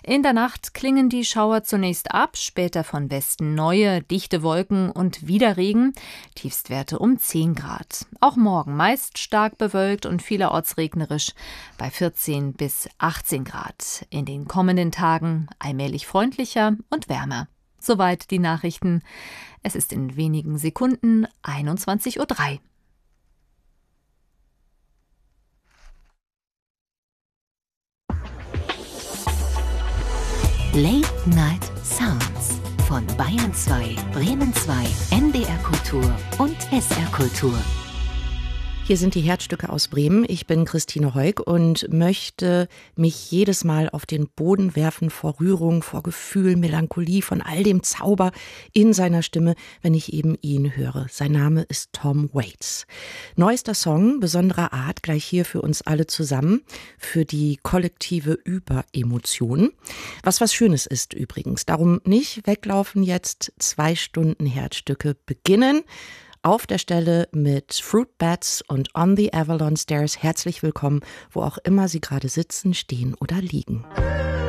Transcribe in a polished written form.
In der Nacht klingen die Schauer zunächst ab, später von Westen neue, dichte Wolken und wieder Regen. Tiefstwerte um 10 Grad. Auch morgen meist stark bewölkt und vielerorts regnerisch bei 14 bis 18 Grad. In den kommenden Tagen allmählich freundlicher und wärmer. Soweit die Nachrichten. Es ist in wenigen Sekunden 21:03 Uhr. Late Night Sounds von Bayern 2, Bremen 2, NDR Kultur und SR Kultur. Hier sind die Herzstücke aus Bremen. Ich bin Christine Heuk und möchte mich jedes Mal auf den Boden werfen vor Rührung, vor Gefühl, Melancholie, von all dem Zauber in seiner Stimme, wenn ich eben ihn höre. Sein Name ist Tom Waits. Neuester Song, besonderer Art, gleich hier für uns alle zusammen, für die kollektive Überemotion. Was Schönes ist übrigens. Darum nicht weglaufen jetzt. 2 Stunden Herzstücke beginnen. Auf der Stelle mit Fruit Bats und On the Avalon Stairs. Herzlich willkommen, wo auch immer Sie gerade sitzen, stehen oder liegen.